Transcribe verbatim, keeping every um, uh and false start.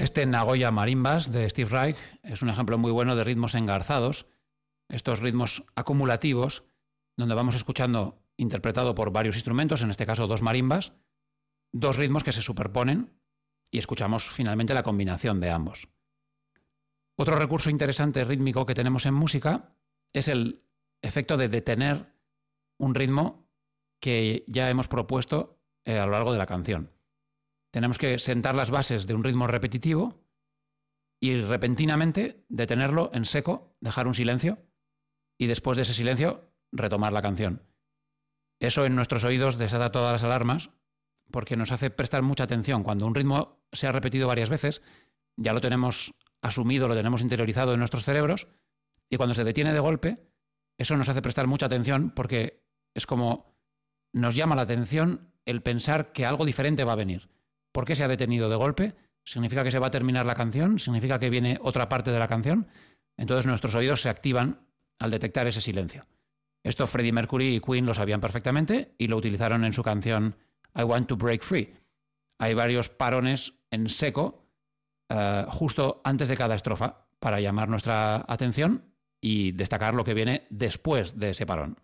Este Nagoya Marimbas de Steve Reich es un ejemplo muy bueno de ritmos engarzados, estos ritmos acumulativos, donde vamos escuchando, interpretado por varios instrumentos, en este caso dos marimbas, dos ritmos que se superponen y escuchamos finalmente la combinación de ambos. Otro recurso interesante rítmico que tenemos en música es el efecto de detener un ritmo que ya hemos propuesto eh, a lo largo de la canción. Tenemos que sentar las bases de un ritmo repetitivo y repentinamente detenerlo en seco, dejar un silencio y después de ese silencio retomar la canción. Eso en nuestros oídos desata todas las alarmas porque nos hace prestar mucha atención. Cuando un ritmo se ha repetido varias veces, ya lo tenemos asumido, lo tenemos interiorizado en nuestros cerebros, y cuando se detiene de golpe, eso nos hace prestar mucha atención porque es como nos llama la atención el pensar que algo diferente va a venir. ¿Por qué se ha detenido de golpe? ¿Significa que se va a terminar la canción? ¿Significa que viene otra parte de la canción? Entonces nuestros oídos se activan al detectar ese silencio. Esto Freddie Mercury y Queen lo sabían perfectamente y lo utilizaron en su canción I Want to Break Free. Hay varios parones en seco uh, justo antes de cada estrofa para llamar nuestra atención y destacar lo que viene después de ese parón.